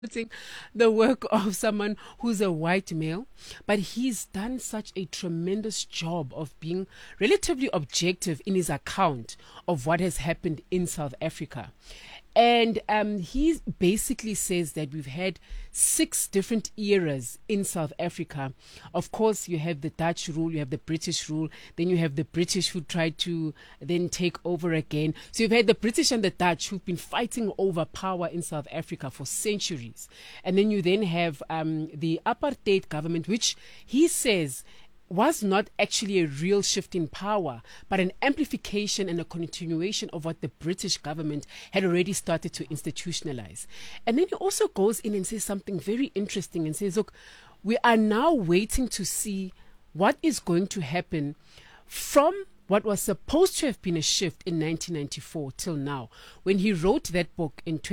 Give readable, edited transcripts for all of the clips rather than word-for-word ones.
the work of someone who's a white male, but he's done such a tremendous job of being relatively objective in his account of what has happened in South Africa. And he basically says that we've had 6 different eras in South Africa. Of course, you have the Dutch rule, you have the British rule, then you have the British who tried to then take over again. So you've had the British and the Dutch who've been fighting over power in South Africa for centuries. And then you then have the apartheid government, which he says was not actually a real shift in power, but an amplification and a continuation of what the British government had already started to institutionalize. And then he also goes in and says something very interesting and says, look, we are now waiting to see what is going to happen from what was supposed to have been a shift in 1994 till now. When he wrote that book in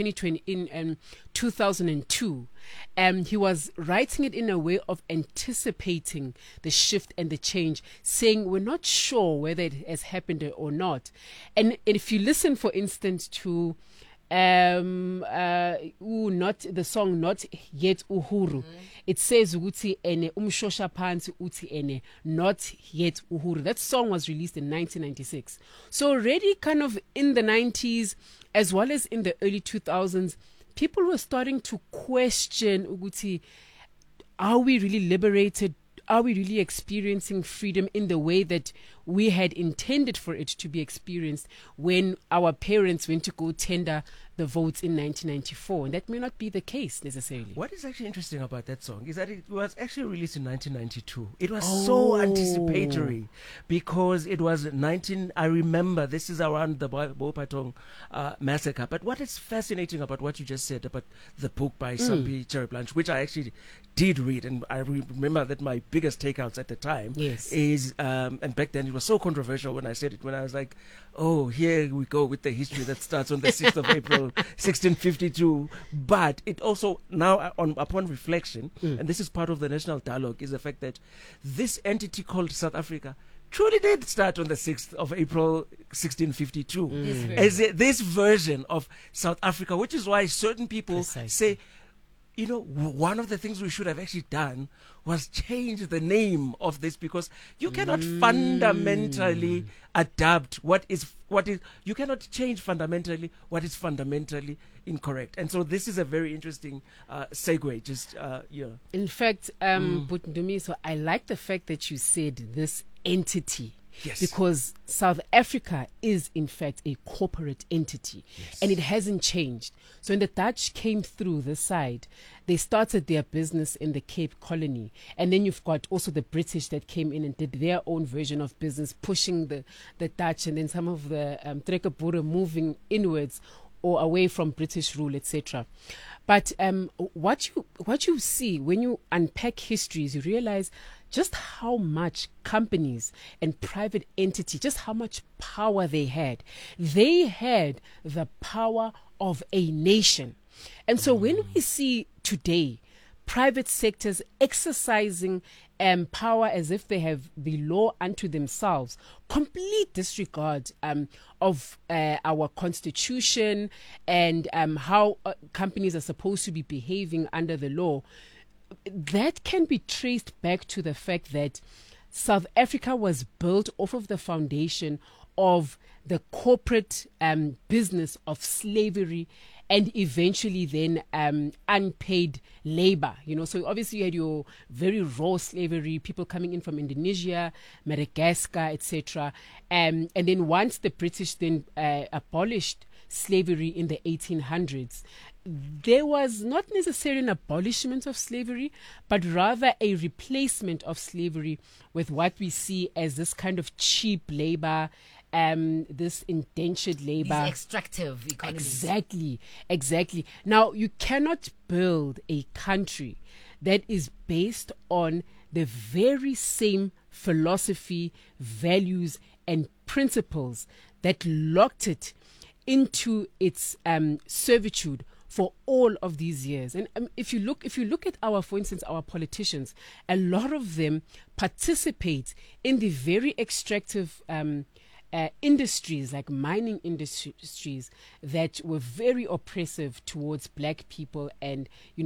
2002, he was writing it in a way of anticipating the shift and the change, saying we're not sure whether it has happened or not. And if you listen, for instance, to not the song Not Yet Uhuru, it says ukuthi ene umshosha phansi uthi ene Not Yet Uhuru. That song was released in 1996, so already kind of in the 90s as well as in the early 2000s, people were starting to question ukuthi, are we really liberated? Are we really experiencing freedom in the way that we had intended for it to be experienced when our parents went to go tender the votes in 1994? And that may not be the case necessarily. What is actually interesting about that song is that it was actually released in 1992. It was so anticipatory because it was I remember this is around the Bopatong massacre. But what is fascinating about what you just said about the book by Sampie Cherry Blanche, which I actually did read, and I remember that my biggest takeouts at the time is, and back then it was so controversial when I said it, when I was like, oh, here we go with the history that starts on the 6th of April, 1652. But it also now, upon reflection, and this is part of the national dialogue, is the fact that this entity called South Africa truly did start on the 6th of April, 1652. As this version of South Africa, which is why certain people say, you know, one of the things we should have actually done was change the name of this, because you cannot fundamentally adapt you cannot change fundamentally what is fundamentally incorrect. And so this is a very interesting segue. In fact, Butndumi, so I like the fact that you said this entity. Yes. Because South Africa is in fact a corporate entity, and it hasn't changed. So when the Dutch came through this side, they started their business in the Cape Colony, and then you've got also the British that came in and did their own version of business, pushing the Dutch, and then some of the Trekkerboere moving inwards or away from British rule, etc. But what you see when you unpack histories, you realize just how much companies and private entities, just how much power they had. They had the power of a nation. And so when we see today private sectors exercising power as if they have the law unto themselves, complete disregard of our constitution and how companies are supposed to be behaving under the law, that can be traced back to the fact that South Africa was built off of the foundation of the corporate business of slavery, and eventually then unpaid labor. You know, so obviously you had your very raw slavery, people coming in from Indonesia, Madagascar, etc. And then once the British then abolished slavery in the 1800s, there was not necessarily an abolishment of slavery, but rather a replacement of slavery with what we see as this kind of cheap labor, this indentured labor. These extractive economies. Exactly. Now, you cannot build a country that is based on the very same philosophy, values, and principles that locked it into its servitude for all of these years. And if you look at for instance, our politicians, a lot of them participate in the very extractive industries like mining industries that were very oppressive towards black people and